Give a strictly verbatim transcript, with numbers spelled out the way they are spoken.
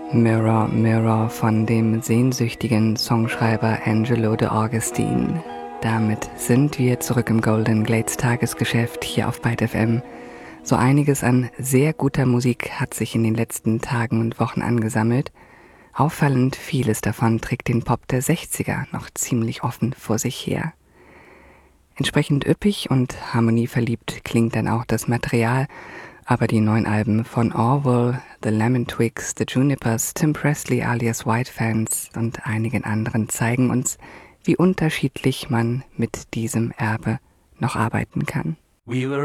Mirror, Mirror von dem sehnsüchtigen Songschreiber Angelo De Augustine. Damit sind wir zurück im Golden Glades Tagesgeschäft hier auf Byte F M. So einiges an sehr guter Musik hat sich in den letzten Tagen und Wochen angesammelt. Auffallend vieles davon trägt den Pop der sechziger noch ziemlich offen vor sich her. Entsprechend üppig und harmonieverliebt klingt dann auch das Material, aber die neuen Alben von Orwell, The Lemon Twigs, The Junipers, Tim Presley alias White Fans und einigen anderen zeigen uns, wie unterschiedlich man mit diesem Erbe noch arbeiten kann. We were